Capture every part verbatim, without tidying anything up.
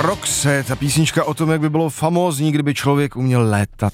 Roxe, ta písnička o tom, jak by bylo famózní, kdyby člověk uměl létat.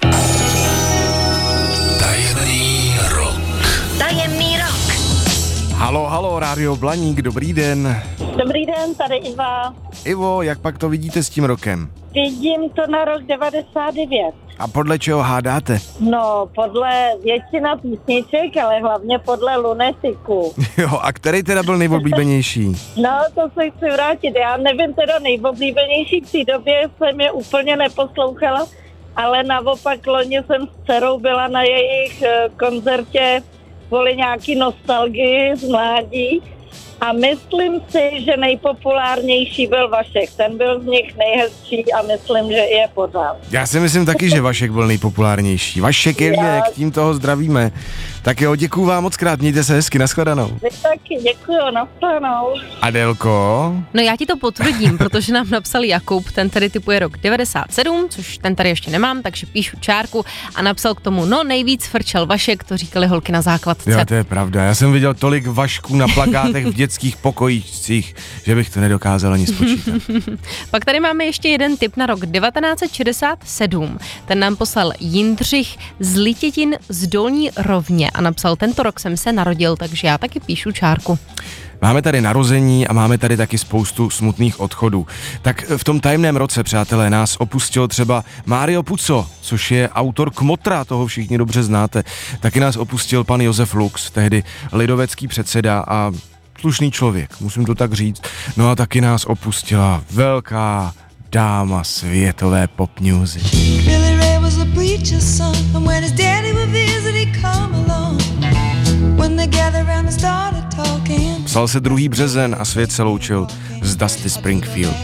Tajemný rok. Tajemný rok. Halo, halo, Rádio Blaník, dobrý den. Dobrý den, tady Iva. Ivo, jak pak to vidíte s tím rokem? Vidím to na rok devadesát devět. A podle čeho hádáte? No, podle většina písniček, ale hlavně podle Lunetiku. Jo, a který teda byl nejoblíbenější? No, to se chci vrátit. Já nevím, teda nejoblíbenější v té době jsem je úplně neposlouchala, ale naopak loni jsem s dcerou byla na jejich uh, koncertě kvůli nějaký nostalgii z mládí. A myslím si, že nejpopulárnější byl Vašek. Ten byl z nich nejhezčí a myslím, že je pořád. Já si myslím taky, že Vašek byl nejpopulárnější. Vašek je věk, tím toho zdravíme. Tak jo, děkuju vám moc krát, mějte se hezky, nashledanou. Vy taky, děkuju, nashledanou. Adelko? No já ti to potvrdím, protože nám napsal Jakub, ten tady typuje rok devadesát sedm, což ten tady ještě nemám, takže píšu čárku a napsal k tomu, no nejvíc frčel Vašek, to říkali holky na základce. Jo, to je pravda, já jsem viděl tolik Vašků na plakátech v dětských pokojíčcích, že bych to nedokázal ani spočítat. Pak tady máme ještě jeden tip na rok devatenáct set šedesát sedm. Ten nám poslal Jindřich z Litětin z Dolní Rovně a napsal, tento rok jsem se narodil, takže já taky píšu čárku. Máme tady narození a máme tady taky spoustu smutných odchodů. Tak v tom tajemném roce, přátelé, nás opustil třeba Mario Puzo, což je autor Kmotra, toho všichni dobře znáte. Taky nás opustil pan Josef Lux, tehdy lidovecký předseda a slušný člověk, musím to tak říct. No a taky nás opustila velká dáma světové pop music. Billy Ray was a preacher's son, and when his daddy would visit, he'd come along. When they gathered around and started talking. Psal se druhý březen a svět se loučil z Dusty Springfield.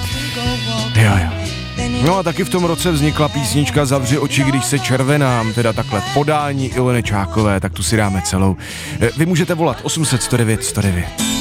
Jo, jo. No a taky v tom roce vznikla písnička Zavři oči, když se červenám, teda takhle podání Ilony Čákové, tak tu si dáme celou. Vy můžete volat osm set sto devět sto devět.